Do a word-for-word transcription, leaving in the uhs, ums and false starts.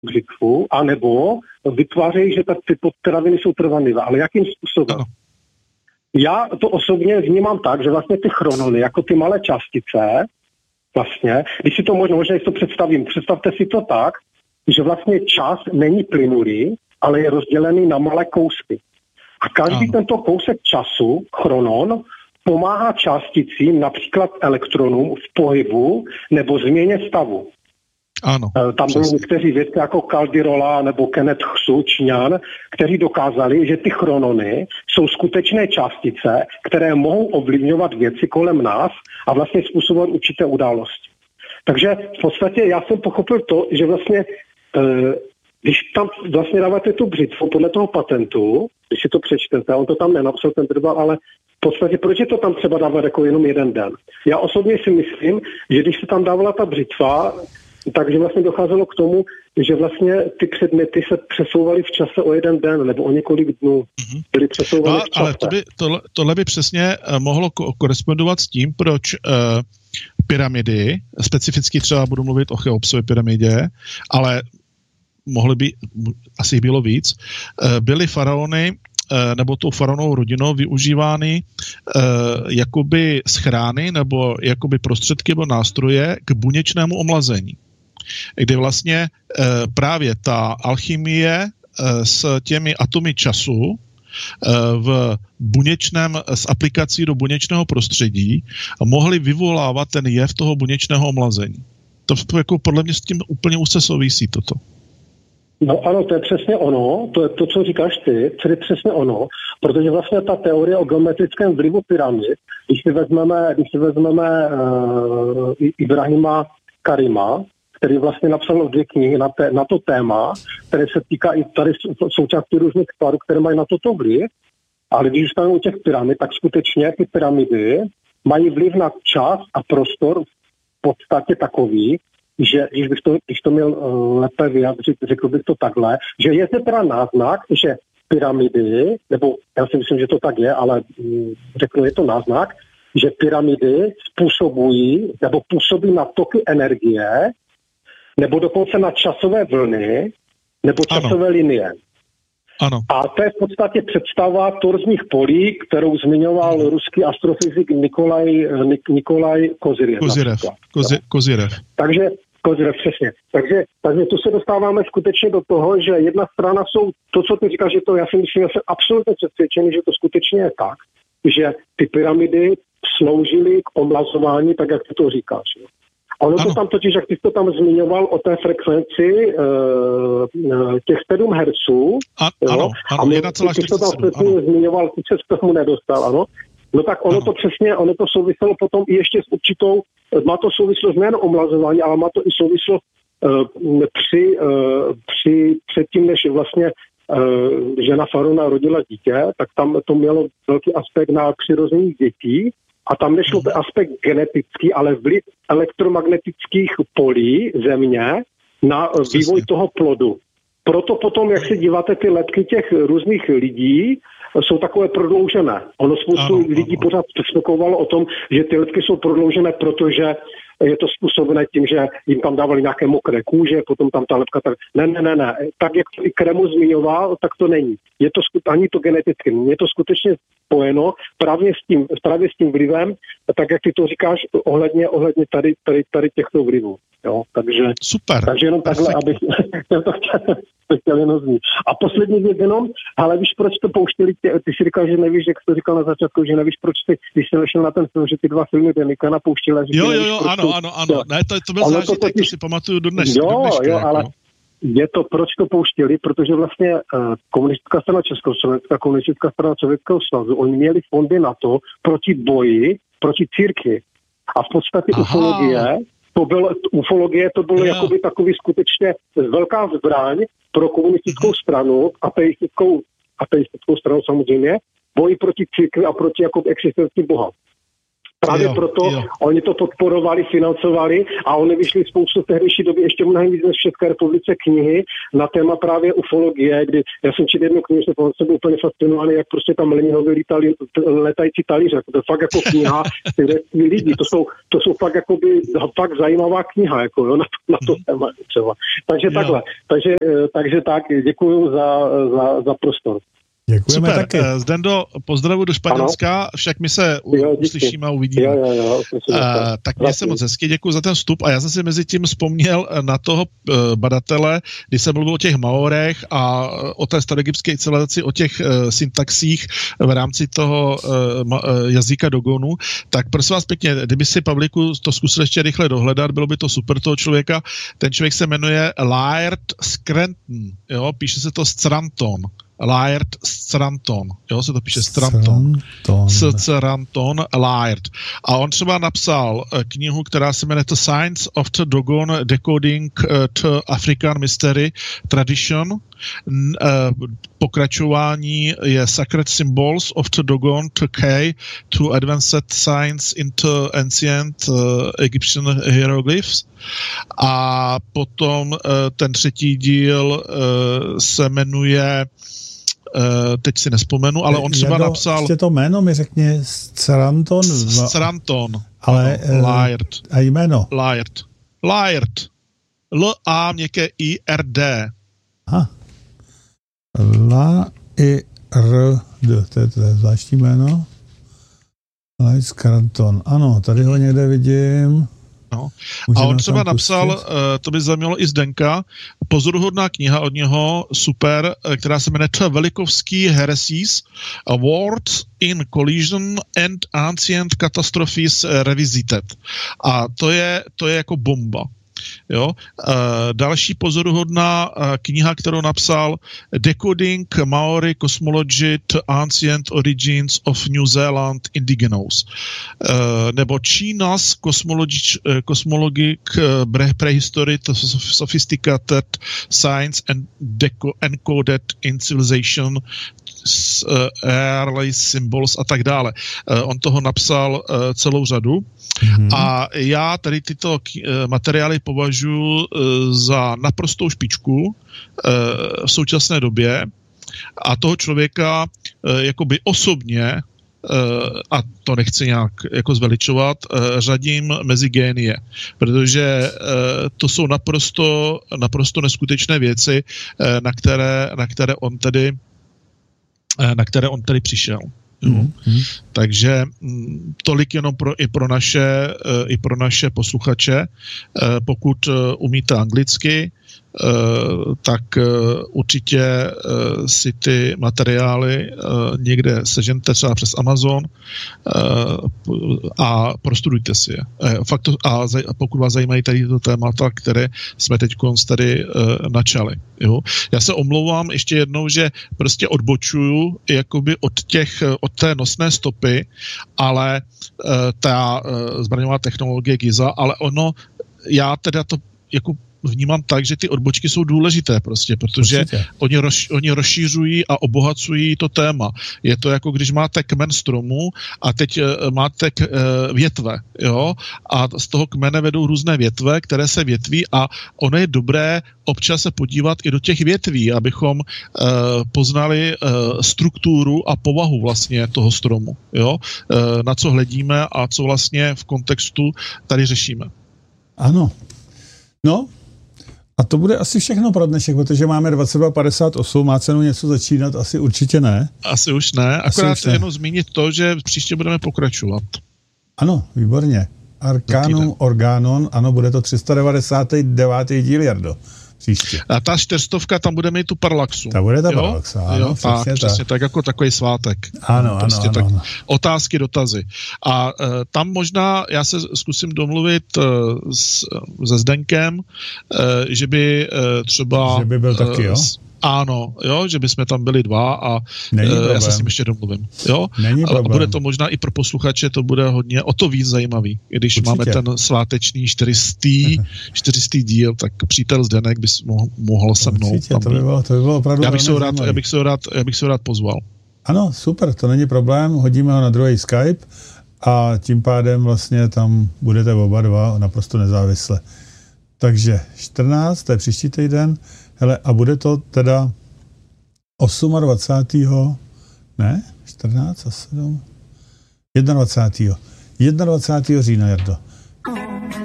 břitvu, anebo vytvářejí, že ty potraviny jsou trvanlivé. Ale jakým způsobem? Ano. Já to osobně vnímám tak, že vlastně ty chronony, jako ty malé částice, vlastně, když si to možná, možná to představím, představte si to tak, že vlastně čas není plynulý, ale je rozdělený na malé kousky. A každý ano. tento kousek času, chronon, pomáhá částicím, například elektronům v pohybu nebo změně stavu. Ano, Tam byli někteří vědci jako Caldirola nebo Kenneth Hsu, Číňan, kteří dokázali, že ty chronony jsou skutečné částice, které mohou ovlivňovat věci kolem nás a vlastně způsobovat určité události. Takže v podstatě já jsem pochopil to, že vlastně když tam vlastně dáváte tu břitvu podle toho patentu, když si to přečtete, on to tam nenapsal ten drval, ale v podstatě proč je to tam třeba dávat jako jenom jeden den? Já osobně si myslím, že když se tam dávala ta břitva, takže vlastně docházelo k tomu, že vlastně ty předměty se přesouvaly v čase o jeden den nebo o několik dnů. Byly přesouvaly no, v čase. Ale to by, tohle, tohle by přesně mohlo korespondovat s tím, proč uh, pyramidy, specificky třeba budu mluvit o Cheopsově pyramidě, ale mohly by, asi jich bylo víc, uh, byly faraony nebo tou faraonovou rodinou využívány uh, jakoby schrány nebo jakoby prostředky nebo nástroje k buněčnému omlazení. Kdy vlastně uh, právě ta alchymie uh, s těmi atomy času uh, v buněčném, s aplikací do buněčného prostředí mohly vyvolávat ten jev toho buněčného omlazení. To, to jako podle mě s tím úplně úzce souvisí toto. No ano, to je přesně ono, to je to, co říkáš ty, to je přesně ono, protože vlastně ta teorie o geometrickém vlivu pyramid, když si vezmeme, když si vezmeme uh, Ibrahima Karima, který vlastně napsal dvě knihy na, té, na to téma, které se týká i tady součástí různých tvarů, které mají na toto vliv, ale když zůstaneme u těch pyramid, tak skutečně ty pyramidy mají vliv na čas a prostor v podstatě takový, že když bych to, když to měl uh, lépe vyjádřit, řekl bych to takhle, že je to teda náznak, že pyramidy, nebo já si myslím, že to tak je, ale um, řeknu, je to náznak, že pyramidy způsobují nebo působí na toky energie, nebo dokonce na časové vlny, nebo časové ano. linie. Ano. A to je v podstatě představa torzních polí, kterou zmiňoval ano. ruský astrofyzik Nikolaj, Nik, Nikolaj Kozyrev. Kozyrev. Kozy, Kozyrev. Takže Kozyrev, přesně. Takže, takže tu se dostáváme skutečně do toho, že jedna strana jsou, to, co ty říkáš, že to, já si myslím, že jsem absolutně přesvědčený, že to skutečně je tak, že ty pyramidy sloužily k omlazování, tak jak ty to říkáš. Jo. A ono ano. to tam totiž, jak ty to tam zmiňoval o té frekvenci uh, těch sedm hertzů, A, ano, ano, a my, ty to tam přesně zmiňoval, ty se z toho nedostal, ano. No tak ono ano. to přesně, ono to souviselo potom i ještě s určitou, má to souvislost nejen omlazování, ale má to i souvislost uh, při, uh, při předtím, než vlastně uh, žena faraona rodila dítě, tak tam to mělo velký aspekt na přirození dětí a tam nešlo ten aspekt genetický, ale vliv elektromagnetických polí země na Přesně. vývoj toho plodu. Proto potom, jak se díváte, ty letky těch různých lidí jsou takové prodloužené. Ono spoustu ano, lidí ano. pořád spekulovalo o tom, že ty letky jsou prodloužené, protože je to způsobené tím, že jim tam dávali nějaké mokré kůže, potom tam ta lepka tak... Ne, ne, ne, ne. Tak, jak to i Kremu zmiňoval, tak to není. Je to ani to geneticky. Je to skutečně spojeno právě s tím, právě s tím vlivem, tak, jak ty to říkáš, ohledně, ohledně tady, tady, tady těchto vlivů. Jo, takže, Super. takže jenom takhle, abych to chtěl, to chtěl jenom znít. A poslední věc jenom, ale víš, proč to pouštěli, ty, ty si říkal, že nevíš, jak jsi to říkal na začátku, že nevíš, proč ty, když jsi nešel na ten film, že ty dva filmy Denika napouštěli. Jo, jo, jo, ano, to, ano, ano, ne, to, to byl zážitek, to, totiž, to si pamatuju do dnes. Jo, do dneška, jo, ale no. je to, proč to pouštěli, protože vlastně uh, komunistická strana Československá, komunistická strana Sovětského svazu, oni měli fondy na to proti boji, proti církvi. A v podstatě Aha. ufologie, to bylo, ufologie to bylo yeah. jakoby takový skutečně velká zbraň pro komunistickou mm-hmm. stranu, ateistickou, ateistickou stranu samozřejmě, boji proti církvi a proti jako existenci Boha. Právě jo, proto jo. oni to podporovali, financovali a oni vyšli spoustu v tehdejší době ještě mnohem víc než v České republice knihy na téma právě ufologie, kdy já jsem četl jednu knihu, jsem byl úplně fascinovaný, jak prostě tam Leninovi lítali letající talíře. To je fakt jako kniha svědectví lidí. To jsou, to jsou fakt jakoby, fakt zajímavá kniha jako, jo, na, to, na to téma třeba. Takže jo. takhle. Takže, takže tak, děkuju za, za, za prostor. Děkujeme. Super, taky. Zdendo, pozdravu do Španělska, ano. Však my se jo, uslyšíme a uvidíme. Jo, jo, jo, uh, tak mě se moc hezky děkuji za ten vstup a já jsem si mezi tím vzpomněl na toho uh, badatele, když jsem mluvil o těch Maorech a o té staroegyptské civilizaci, o těch uh, syntaxích v rámci toho uh, ma, uh, jazyka Dogonu, tak prosím vás pěkně, kdyby si Pavlíku to zkusil ještě rychle dohledat, bylo by to super toho člověka. Ten člověk se jmenuje Laird Scranton, jo, píše se to Scranton. Laird Scranton, jo, se to píše Scranton. Scranton Laird. A on třeba napsal knihu, která se jmenuje The Science of the Dogon Decoding the African Mystery Tradition. Pokračování je Sacred Symbols of the Dogon to Key to Advanced Science into Ancient uh, Egyptian Hieroglyphs. A potom uh, ten třetí díl uh, se jmenuje Uh, teď si nespomenu, ale on třeba Jado, napsal... Ještě to jméno mi řekni, Scranton. Scranton. Ale... Ano, Laird. A jméno? Laird. Laird. L-A měkké I-R-D. Aha. L-I-R-D. To je, to je zvláštní jméno. Laird Scranton. Ano, tady ho někde vidím. No. A on třeba napsal, uh, to by zajímalo i Zdenka, pozoruhodná kniha od něho, super, která se jmenuje The Velikovský Heresies, Words in Collision and Ancient Catastrophes Revisited. A to je, to je jako bomba. Jo? Uh, další pozoruhodná uh, kniha, kterou napsal Decoding Maori Cosmology to Ancient Origins of New Zealand Indigenous. Uh, nebo Čína's Cosmologic, uh, Cosmologic uh, Prehistory to Sophisticated Science and deco- Encoded in Civilization uh, Early Symbols a tak dále. Uh, on toho napsal uh, celou řadu. Mm-hmm. A já tady tyto materiály považuji za naprostou špičku v současné době a toho člověka jakoby osobně, a to nechci nějak jako zveličovat, řadím mezi génie, protože to jsou naprosto, naprosto neskutečné věci, na které, na které on tedy, na které on tedy přišel. Mm, mm. Takže m, tolik jenom pro, i, pro naše, i pro naše posluchače. Pokud umíte anglicky, tak určitě si ty materiály někde sežente třeba přes Amazon a prostudujte si je. Fakt to, a pokud vás zajímají tady to témata, které jsme teď tady načali. Jo? Já se omlouvám ještě jednou, že prostě odbočuju jakoby od těch, od té nosné stopy, ale ta zbraňová technologie Giza, ale ono, já teda to jako vnímám tak, že ty odbočky jsou důležité prostě, protože oni, roz, oni rozšířují a obohacují to téma. Je to jako když máte kmen stromu a teď uh, máte k, uh, větve, jo, a z toho kmene vedou různé větve, které se větví a ono je dobré občas se podívat i do těch větví, abychom uh, poznali uh, strukturu a povahu vlastně toho stromu, jo, uh, na co hledíme a co vlastně v kontextu tady řešíme. Ano. No, a to bude asi všechno pro dnešek, protože máme dvacet dva padesát osm, má cenu něco začínat? Asi určitě ne. Asi už ne, asi akorát už ne. Jenom zmínit to, že příště budeme pokračovat. Ano, výborně. Arcanum Organon, ano, bude to tři sta devadesátý devátý díl, Jardo. Příště. A ta čtyřstovka, tam bude mít tu Parallaxu. Ta bude ta Parallaxa, ano, jo, tak, přesně, tak. tak jako takový svátek. Ano, prostě ano, tak, ano. Otázky, dotazy. A uh, tam možná, já se zkusím domluvit uh, s, se Zdenkem, uh, že by uh, třeba... Že by byl uh, taky, jo? Ano, jo, že bychom tam byli dva a uh, já se s tím ještě domluvím. Jo? Není ale bude to možná i pro posluchače, to bude hodně, o to víc zajímavý. I když určitě máme ten svátečný čtyřistý díl, tak přítel Zdenek by mohl, mohl se mnou. Určitě, to by bylo, to by bylo opravdu já bych, se rád, já, bych se rád, já bych se rád pozval. Ano, super, to není problém, hodíme ho na druhý Skype a tím pádem vlastně tam budete oba dva naprosto nezávisle. Takže čtrnáct, to je příští týden, hele, a bude to teda dvacátého osmého ne, čtrnáct a sedm, dvacátého prvního jednadvacátého října, Jardo.